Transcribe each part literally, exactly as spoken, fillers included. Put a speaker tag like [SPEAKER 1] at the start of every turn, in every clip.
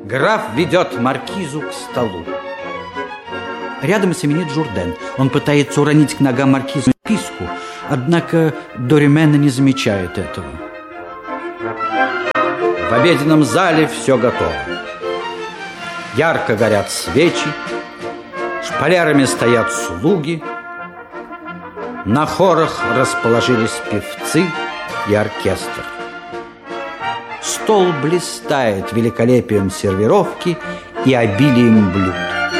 [SPEAKER 1] Граф ведет маркизу к столу. Рядом семенит Журден. Он пытается уронить к ногам маркизу писку, однако Доримена не замечает этого. В обеденном зале все готово. Ярко горят свечи, шпалерами стоят слуги, на хорах расположились певцы и оркестр. Стол блистает великолепием сервировки и обилием блюд.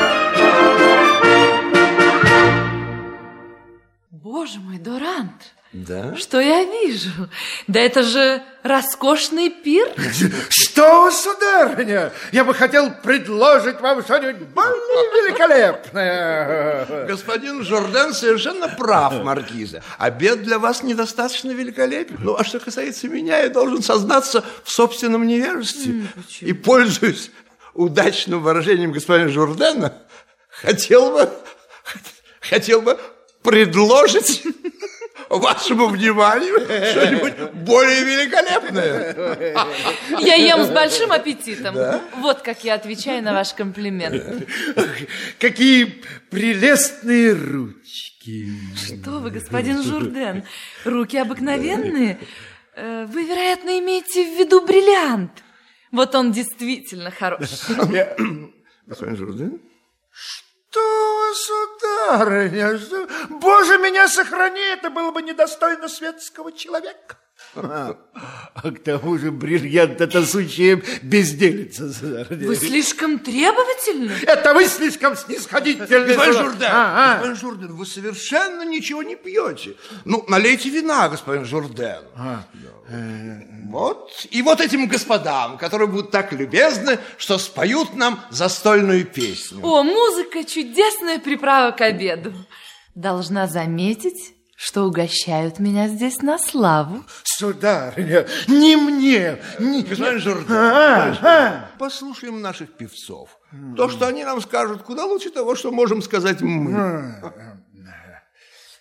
[SPEAKER 2] Боже мой, Дорант!
[SPEAKER 3] Да?
[SPEAKER 2] Что я вижу? Да это же роскошный пир.
[SPEAKER 4] Что вы, сударыня? Я бы хотел предложить вам что-нибудь более великолепное.
[SPEAKER 3] Господин Журден совершенно прав, маркиза. Обед для вас недостаточно великолепен. Ну, а что касается меня, я должен сознаться в собственном невежестве. Mm, и, пользуясь удачным выражением господина Журдена, хотел бы, хотел бы предложить вашему вниманию что-нибудь более великолепное.
[SPEAKER 2] Я ем с большим аппетитом.
[SPEAKER 3] Да?
[SPEAKER 2] Вот как я отвечаю на ваш комплимент.
[SPEAKER 4] Какие прелестные ручки.
[SPEAKER 2] Что вы, господин Журден, руки обыкновенные. Вы, вероятно, имеете в виду бриллиант. Вот он действительно хороший.
[SPEAKER 3] Господин Журден?
[SPEAKER 4] Что, сударыня, что... Боже, меня сохрани, это было бы недостойно светского человека. А, а к тому же бриллиант — это сущая безделица, сударыня.
[SPEAKER 2] Вы слишком требовательны.
[SPEAKER 4] Это вы слишком снисходительны.
[SPEAKER 3] Господин Журден,
[SPEAKER 4] а,
[SPEAKER 3] господин Журден, вы совершенно ничего не пьете. Ну, налейте вина, господин Журден. А, вот. И вот этим господам, которые будут так любезны, что споют нам застольную песню.
[SPEAKER 2] О, музыка — чудесная приправа к обеду. Должна заметить, что угощают меня здесь на славу.
[SPEAKER 4] Сударыня, не мне, не...
[SPEAKER 3] Господин Журден,
[SPEAKER 4] а, а.
[SPEAKER 3] послушаем наших певцов. То, что они нам скажут, куда лучше того, что можем сказать мы.